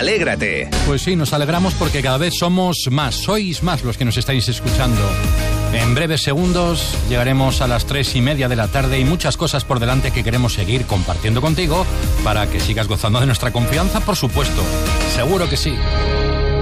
Alégrate. Pues sí, nos alegramos porque cada vez somos más, sois más los que nos estáis escuchando. En breves segundos llegaremos a las 3:30 de la tarde y muchas cosas por delante que queremos seguir compartiendo contigo para que sigas gozando de nuestra confianza, por supuesto. Seguro que sí.